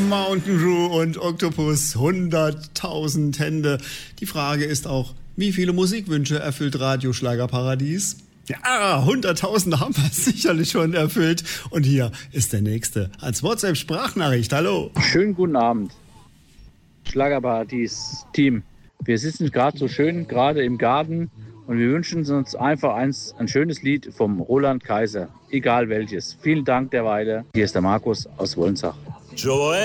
Mountain Dew und Octopus, 100.000 Hände. Die Frage ist auch, wie viele Musikwünsche erfüllt Radio Schlagerparadies? Ja, 100.000 haben wir sicherlich schon erfüllt. Und hier ist der nächste als WhatsApp-Sprachnachricht. Hallo. Schönen guten Abend, Schlagerparadies-Team. Wir sitzen gerade so schön, gerade im Garten. Und wir wünschen uns einfach ein schönes Lied vom Roland Kaiser, egal welches. Vielen Dank derweil. Hier ist der Markus aus Wollentzach. Joel.